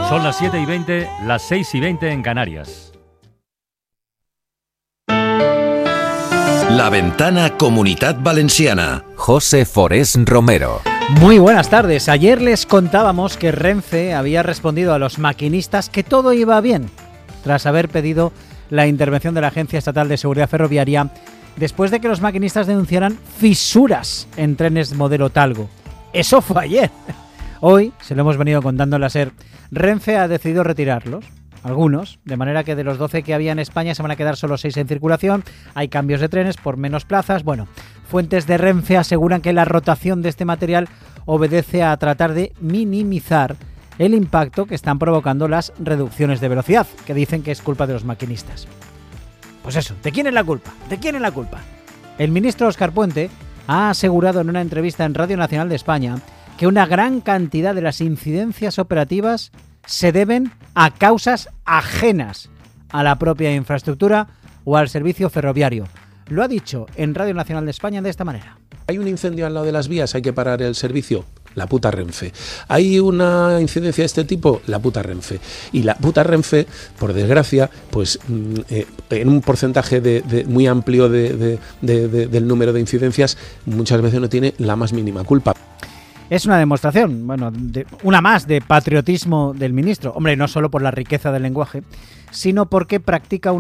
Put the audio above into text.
Son las 7:20, las 6:20 en Canarias. La Ventana Comunitat Valenciana. José Forés Romero. Muy buenas tardes. Ayer les contábamos que Renfe había respondido a los maquinistas que todo iba bien, tras haber pedido la intervención de la Agencia Estatal de Seguridad Ferroviaria después de que los maquinistas denunciaran fisuras en trenes modelo Talgo. Eso fue ayer. Hoy, se lo hemos venido contando en la SER, Renfe ha decidido retirarlos, algunos, de manera que de los 12 que había en España se van a quedar solo 6 en circulación. Hay cambios de trenes por menos plazas. Bueno, fuentes de Renfe aseguran que la rotación de este material obedece a tratar de minimizar el impacto que están provocando las reducciones de velocidad, que dicen que es culpa de los maquinistas. Pues eso, ¿de quién es la culpa? ¿De quién es la culpa? El ministro Óscar Puente ha asegurado en una entrevista en Radio Nacional de España que una gran cantidad de las incidencias operativas se deben a causas ajenas a la propia infraestructura o al servicio ferroviario. Lo ha dicho en Radio Nacional de España de esta manera. Hay un incendio al lado de las vías, hay que parar el servicio. La puta Renfe. Hay una incidencia de este tipo, la puta Renfe. Y la puta Renfe, por desgracia, pues en un porcentaje muy amplio del número de incidencias, muchas veces no tiene la más mínima culpa. Es una demostración, una más de patriotismo del ministro. Hombre, no solo por la riqueza del lenguaje, sino porque practica